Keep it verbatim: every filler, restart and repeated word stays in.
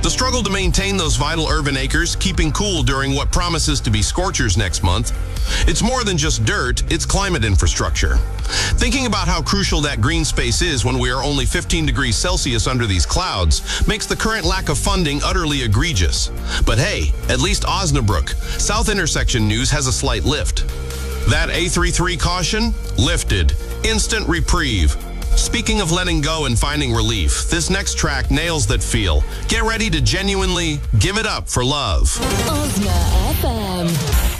The struggle to maintain those vital urban acres, keeping cool during what promises to be scorchers next month. It's more than just dirt, it's climate infrastructure. Thinking about how crucial that green space is when we are only fifteen degrees Celsius under these clouds makes the current lack of funding utterly egregious. But hey, at least Osnabrück, South Intersection News has a slight lift. That A thirty-three caution? Lifted. Instant reprieve. Speaking of letting go and finding relief, this next track nails that feel. Get ready to genuinely give it up for love. Osna F M.